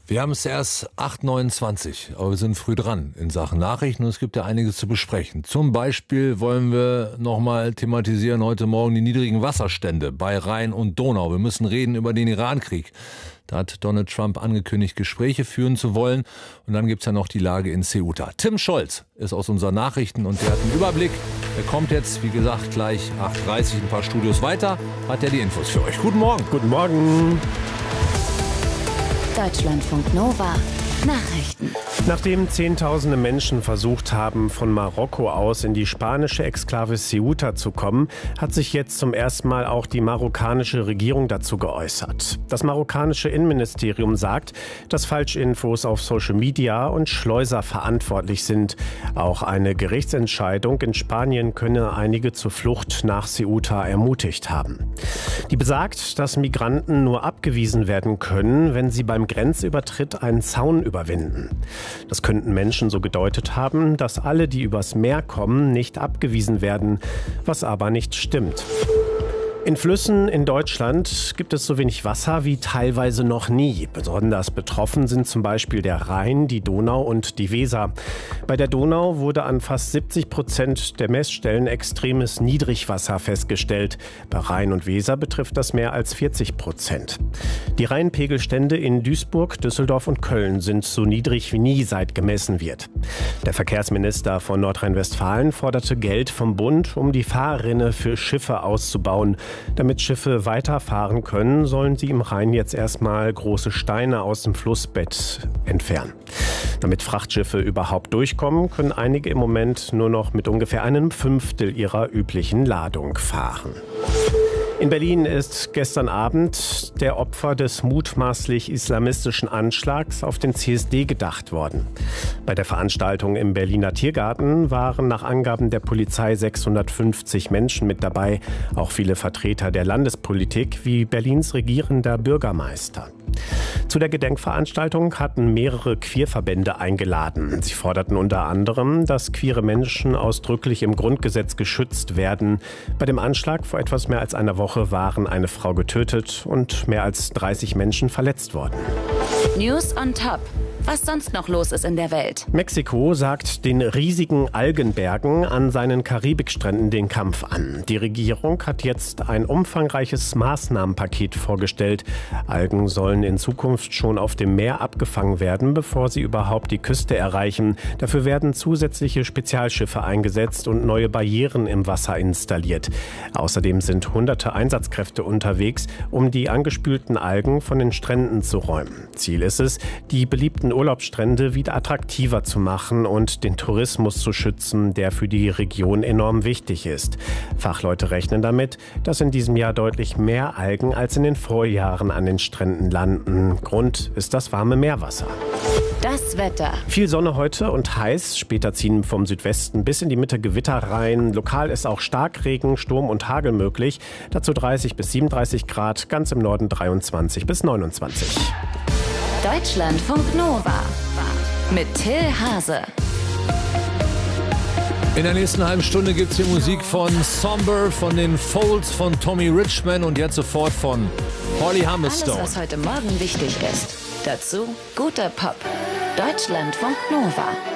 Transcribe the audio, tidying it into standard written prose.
Wir haben es erst 8:29 Uhr, aber wir sind früh dran in Sachen Nachrichten und es gibt ja einiges zu besprechen. Zum Beispiel wollen wir nochmal thematisieren heute Morgen die niedrigen Wasserstände bei Rhein und Donau. Wir müssen reden über den Irankrieg. Da hat Donald Trump angekündigt, Gespräche führen zu wollen. Und dann gibt's ja noch die Lage in Ceuta. Tim Scholz ist aus unseren Nachrichten und der hat einen Überblick. Er kommt jetzt, wie gesagt, gleich 8:30 Uhr ein paar Studios weiter. Hat er die Infos für euch. Guten Morgen. Guten Morgen. Deutschlandfunk Nova. Nachrichten. Nachdem Zehntausende Menschen versucht haben, von Marokko aus in die spanische Exklave Ceuta zu kommen, hat sich jetzt zum ersten Mal auch die marokkanische Regierung dazu geäußert. Das marokkanische Innenministerium sagt, dass Falschinfos auf Social Media und Schleuser verantwortlich sind. Auch eine Gerichtsentscheidung in Spanien könne einige zur Flucht nach Ceuta ermutigt haben. Die besagt, dass Migranten nur abgewiesen werden können, wenn sie beim Grenzübertritt einen Zaun überwinden. Das könnten Menschen so gedeutet haben, dass alle, die übers Meer kommen, nicht abgewiesen werden, was aber nicht stimmt. In Flüssen in Deutschland gibt es so wenig Wasser wie teilweise noch nie. Besonders betroffen sind zum Beispiel der Rhein, die Donau und die Weser. Bei der Donau wurde an fast 70% der Messstellen extremes Niedrigwasser festgestellt. Bei Rhein und Weser betrifft das mehr als 40%. Die Rheinpegelstände in Duisburg, Düsseldorf und Köln sind so niedrig wie nie, seit gemessen wird. Der Verkehrsminister von Nordrhein-Westfalen forderte Geld vom Bund, um die Fahrrinne für Schiffe auszubauen. Damit Schiffe weiterfahren können, sollen sie im Rhein jetzt erstmal große Steine aus dem Flussbett entfernen. Damit Frachtschiffe überhaupt durchkommen, können einige im Moment nur noch mit ungefähr 1/5 ihrer üblichen Ladung fahren. In Berlin ist gestern Abend der Opfer des mutmaßlich islamistischen Anschlags auf den CSD gedacht worden. Bei der Veranstaltung im Berliner Tiergarten waren nach Angaben der Polizei 650 Menschen mit dabei, auch viele Vertreter der Landespolitik wie Berlins regierender Bürgermeister. Zu der Gedenkveranstaltung hatten mehrere Queerverbände eingeladen. Sie forderten unter anderem, dass queere Menschen ausdrücklich im Grundgesetz geschützt werden. Bei dem Anschlag vor etwas mehr als einer Woche waren eine Frau getötet und mehr als 30 Menschen verletzt worden. News on Top. Was sonst noch los ist in der Welt. Mexiko sagt den riesigen Algenbergen an seinen Karibikstränden den Kampf an. Die Regierung hat jetzt ein umfangreiches Maßnahmenpaket vorgestellt. Algen sollen in Zukunft schon auf dem Meer abgefangen werden, bevor sie überhaupt die Küste erreichen. Dafür werden zusätzliche Spezialschiffe eingesetzt und neue Barrieren im Wasser installiert. Außerdem sind hunderte Einsatzkräfte unterwegs, um die angespülten Algen von den Stränden zu räumen. Ziel ist es, die beliebten Urlaubsstrände wieder attraktiver zu machen und den Tourismus zu schützen, der für die Region enorm wichtig ist. Fachleute rechnen damit, dass in diesem Jahr deutlich mehr Algen als in den Vorjahren an den Stränden landen. Grund ist das warme Meerwasser. Das Wetter. Viel Sonne heute und heiß. Später ziehen vom Südwesten bis in die Mitte Gewitter rein. Lokal ist auch Starkregen, Sturm und Hagel möglich. Dazu 30 bis 37 Grad, ganz im Norden 23 bis 29. Deutschlandfunk Nova mit Till Hase. In der nächsten halben Stunde gibt es hier Musik von Somber, von den Folds, von Tommy Richman und jetzt sofort von Holly Humberstone. Alles, was heute Morgen wichtig ist. Dazu guter Pop. Deutschlandfunk Nova.